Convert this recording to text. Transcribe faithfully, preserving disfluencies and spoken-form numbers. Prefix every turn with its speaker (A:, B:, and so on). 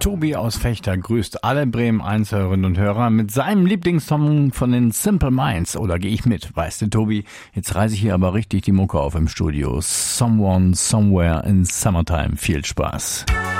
A: Tobi aus Vechta grüßt alle Bremen eins Hörerinnen und Hörer mit seinem Lieblingssong von den Simple Minds. Oder gehe ich mit? Weißt du, Tobi, jetzt reise ich hier aber richtig die Mucke auf im Studio. Someone, Somewhere in Summertime. Viel Spaß.